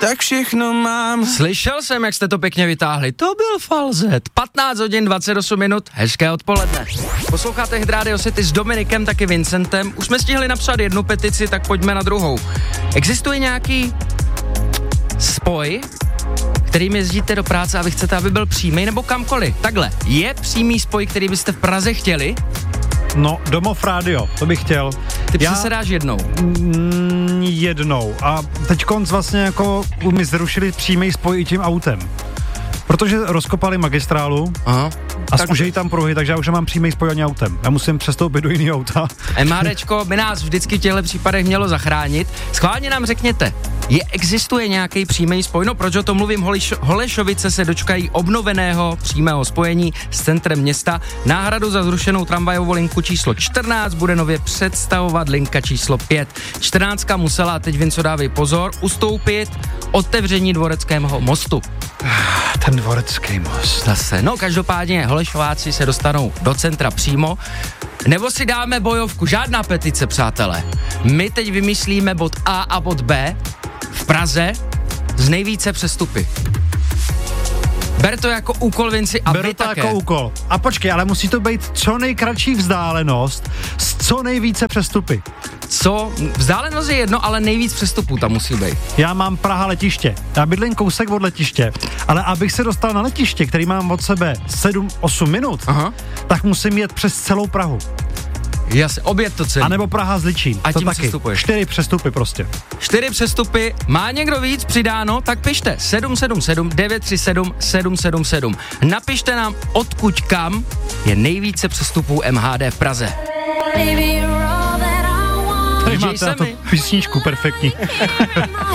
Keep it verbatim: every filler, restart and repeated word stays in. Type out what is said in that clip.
tak všechno mám. Slyšel jsem, jak jste to pěkně vytáhli. To byl falzet. patnáct hodin dvacet osm minut, hezké odpoledne. Posloucháte Hit Radio City s Dominikem, taky Vincentem. Už jsme stihli napsat jednu petici, tak pojďme na druhou. Existuje nějaký spoj, kterým jezdíte do práce a vy chcete, aby byl přímý, nebo kamkoliv? Takhle, je přímý spoj, který byste v Praze chtěli? No, Domov rádio, to bych chtěl. Ty Já... se dáš jednou. Mm, jednou. A teď konc vlastně jako mi zrušili přímý spoj i tím autem. Protože rozkopali magistrálu. Aha. A tak... zkužejí tam pruhy, takže já už nemám přímý spoj ani autem. Já musím přestoupit do jiného auta. MHDčko by nás vždycky v těchto případech mělo zachránit. Schválně nám řekněte, je, existuje nějaký přímý spoj? No proč o tom mluvím? Holiš, Holešovice se dočkají obnoveného přímého spojení s centrem města. Náhradu za zrušenou tramvajovou linku číslo čtrnáct bude nově představovat linka číslo pět. čtrnáctka musela, teď Vinco dávej pozor, ustoupit otevření Dvoreckého mostu. Ten Dvorecký most. Zase. No každopádně Holešováci se dostanou do centra přímo. Nebo si dáme bojovku, žádná petice, přátelé. My teď vymyslíme bod A a bod B v Praze z nejvíce přestupy. Ber to jako úkol, Vinci, a Beru vy to také. jako úkol. A počkej, ale musí to být co nejkratší vzdálenost s co nejvíce přestupy. Co? Vzdálenost je jedno, ale nejvíc přestupů tam musí být. Já mám Praha letiště. Já bydlím kousek od letiště, ale abych se dostal na letiště, který mám od sebe sedm osm minut, Aha. tak musím jet přes celou Prahu. Jasně, obět to celý. A nebo Praha z Ličín. A to tím taky. přestupuješ. Čtyři přestupy prostě. Čtyři přestupy. Má někdo víc přidáno? Tak pište sedm sedm sedm devět tři sedm sedm sedm sedm. Napište nám, odkud kam je nejvíce přestupů M H D v Praze. Tady máte na to písničku perfektní.